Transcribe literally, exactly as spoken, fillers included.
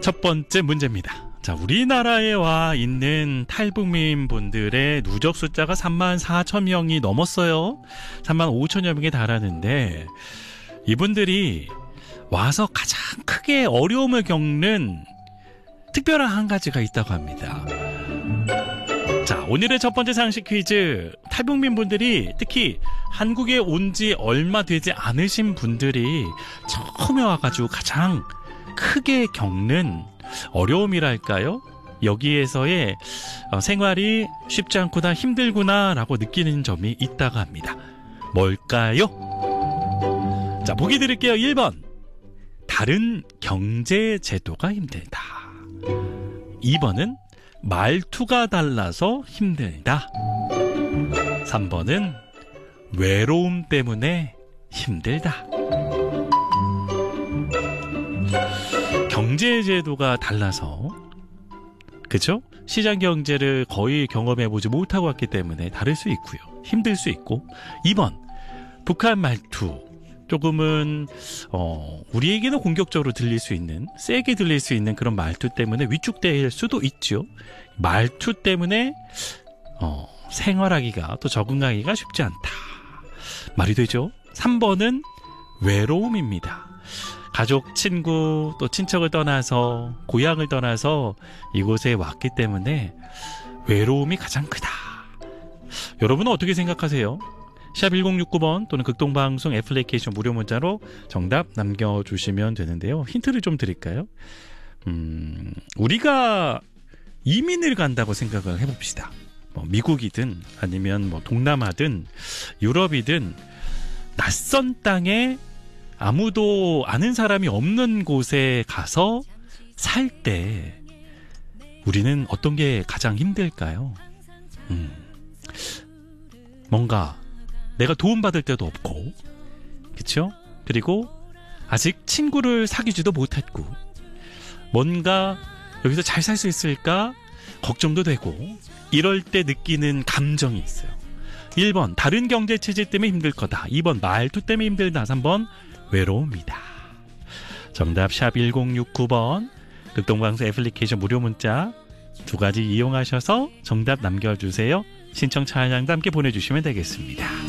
첫 번째 문제입니다. 자, 우리나라에 와 있는 탈북민 분들의 누적 숫자가 삼만 사천 명이 넘었어요. 삼만 오천여 명에 달하는데 이분들이 와서 가장 크게 어려움을 겪는 특별한 한 가지가 있다고 합니다. 자, 오늘의 첫 번째 상식 퀴즈. 탈북민 분들이 특히 한국에 온 지 얼마 되지 않으신 분들이 처음에 와가지고 가장 크게 겪는 어려움이랄까요? 여기에서의 생활이 쉽지 않구나, 힘들구나 라고 느끼는 점이 있다고 합니다. 뭘까요? 자, 보기 드릴게요. 일 번 다른 경제 제도가 힘들다. 이 번은 말투가 달라서 힘들다. 삼 번은 외로움 때문에 힘들다. 경제 제도가 달라서, 그쵸? 시장 경제를 거의 경험해보지 못하고 왔기 때문에 다를 수 있고요. 힘들 수 있고. 이 번 북한 말투. 조금은 어, 우리에게는 공격적으로 들릴 수 있는, 세게 들릴 수 있는 그런 말투 때문에 위축될 수도 있죠. 말투 때문에 어, 생활하기가, 또 적응하기가 쉽지 않다. 말이 되죠? 삼 번은 외로움입니다. 가족, 친구, 또 친척을 떠나서, 고향을 떠나서 이곳에 왔기 때문에 외로움이 가장 크다. 여러분은 어떻게 생각하세요? 샵 일공육구 번 또는 극동방송 애플리케이션 무료 문자로 정답 남겨주시면 되는데요. 힌트를 좀 드릴까요? 음, 우리가 이민을 간다고 생각을 해봅시다. 뭐 미국이든 아니면 뭐 동남아든 유럽이든 낯선 땅에 아무도 아는 사람이 없는 곳에 가서 살 때 우리는 어떤 게 가장 힘들까요? 음, 뭔가 내가 도움받을 데도 없고, 그쵸? 그리고 아직 친구를 사귀지도 못했고, 뭔가 여기서 잘 살 수 있을까 걱정도 되고, 이럴 때 느끼는 감정이 있어요. 일 번 다른 경제체제 때문에 힘들 거다. 이 번 말투 때문에 힘들다. 삼 번 외로움이다. 정답 샵 일공육구 번 극동방송 애플리케이션 무료 문자 두 가지 이용하셔서 정답 남겨주세요. 신청 찬양도 함께 보내주시면 되겠습니다.